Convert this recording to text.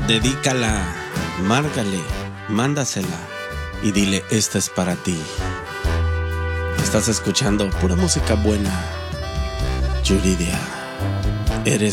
Dedícala, márgale, mándasela y dile, esta es para ti. Estás escuchando pura música buena. Yuridia, eres